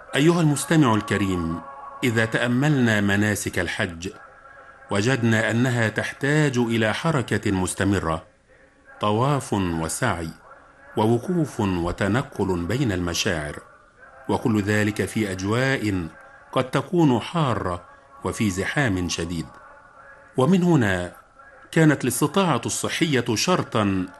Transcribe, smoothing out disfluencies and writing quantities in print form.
أيها المستمع الكريم، إذا تأملنا مناسك الحج وجدنا أنها تحتاج إلى حركة مستمرة، طواف وسعي ووقوف وتنقل بين المشاعر، وكل ذلك في أجواء قد تكون حارة وفي زحام شديد. ومن هنا كانت الاستطاعة الصحية شرطا